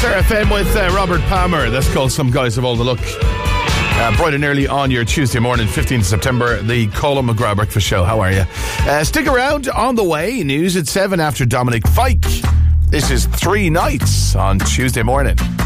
Fair FM with Robert Palmer. That's called Some Guys Have All the Look. Bright and early on your Tuesday morning, 15th September, the Colin McGrath Breakfast Show. How are you? Stick around. On the way, news at 7 after Dominic Fike. This is 3 Nights on Tuesday morning.